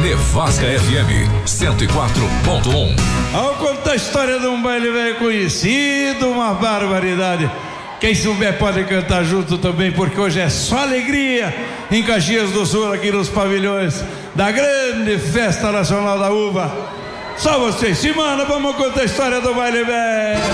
Nevasca FM 104.1. Ao contar a história de um baile velho conhecido, uma barbaridade. Quem souber pode cantar junto também, porque hoje é só alegria em Caxias do Sul, aqui nos pavilhões da grande Festa Nacional da Uva. Só vocês, Simana, vamos contar a história do baile velho.